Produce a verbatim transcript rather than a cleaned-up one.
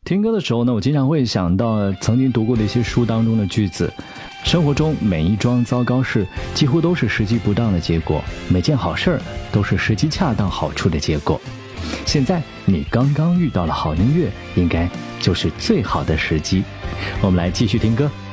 听歌的时候呢，我经常会想到曾经读过的一些书当中的句子，生活中每一桩糟糕事几乎都是时机不当的结果，每件好事都是时机恰当好处的结果。现在你刚刚遇到了好音乐，应该就是最好的时机。我们来继续听歌。